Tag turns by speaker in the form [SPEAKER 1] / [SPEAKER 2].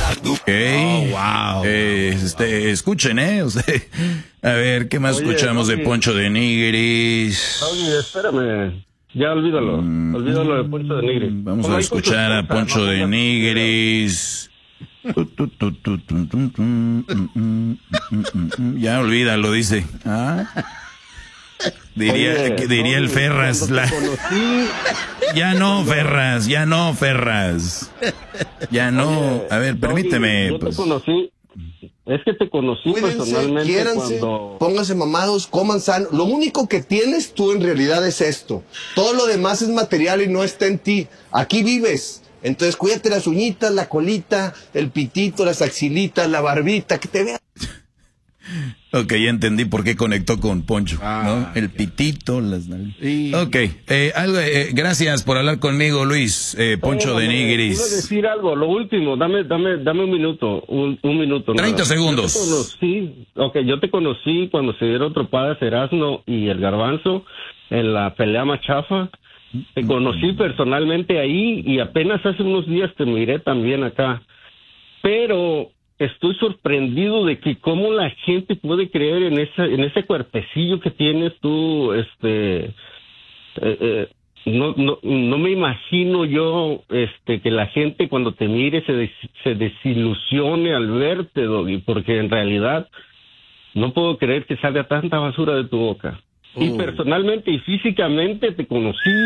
[SPEAKER 1] Okay.
[SPEAKER 2] Oh, wow.
[SPEAKER 1] Escuchen, a ver, ¿qué más escuchamos de Poncho de Nigris?
[SPEAKER 3] Oye, espérame. Ya olvídalo. Olvídalo de Poncho de Nigris.
[SPEAKER 1] Vamos a escuchar a Poncho de Nigris. Ya olvídalo, dice. Diría el Ferras. Ya no, Ferras. Ya no. A ver, permíteme.
[SPEAKER 3] Yo te conocí. Es que te conocí personalmente.
[SPEAKER 4] Quiéranse, pónganse mamados, coman sano. Lo único que tienes tú en realidad es esto. Todo lo demás es material y no está en ti. Aquí vives. Entonces cuídate las uñitas, la colita, el pitito, las axilitas, la barbita, que te vean.
[SPEAKER 1] Ok, ya entendí por qué conectó con Poncho, ¿no? El pitito, las... Ok, gracias por hablar conmigo, Luis, Poncho de Nigris.
[SPEAKER 3] Quiero decir algo, lo último, dame un minuto, un minuto.
[SPEAKER 1] 30 segundos.
[SPEAKER 3] Yo te conocí cuando se dieron tropadas Erasmo y el Garbanzo en la pelea más chafa. Te conocí personalmente ahí y apenas hace unos días te miré también acá. Pero estoy sorprendido de que cómo la gente puede creer en ese cuerpecillo que tienes tú, no me imagino yo que la gente cuando te mire se desilusione al verte, Doggy, porque en realidad no puedo creer que salga tanta basura de tu boca. Y personalmente y físicamente te conocí